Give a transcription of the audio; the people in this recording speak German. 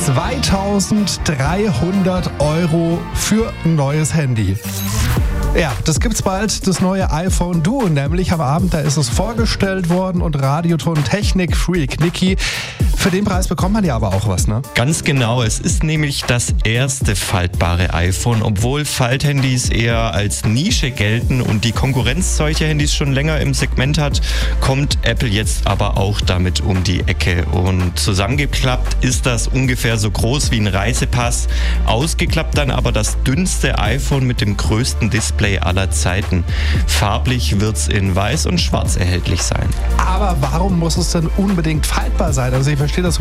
2.300 € für ein neues Handy. Ja, das gibt's bald, das neue iPhone Duo, nämlich am Abend, da ist es vorgestellt worden und Radioton-Technik-Freak Niki. Für den Preis bekommt man ja aber auch was, ne? Ganz genau, es ist nämlich das erste faltbare iPhone, obwohl Falthandys eher als Nische gelten und die Konkurrenz solcher Handys schon länger im Segment hat, kommt Apple jetzt aber auch damit um die Ecke. Und zusammengeklappt ist das ungefähr so groß wie ein Reisepass, ausgeklappt dann aber das dünnste iPhone mit dem größten Display aller Zeiten. Farblich wird's in weiß und schwarz erhältlich sein. Aber warum muss es denn unbedingt faltbar sein? Also ich verstehe das